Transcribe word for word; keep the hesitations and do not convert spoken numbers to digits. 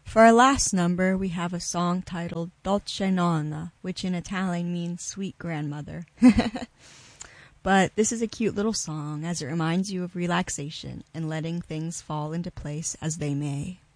For our last number, we have a song titled Dolce Nonna, which in Italian means sweet grandmother. But this is a cute little song as it reminds you of relaxation and letting things fall into place as they may.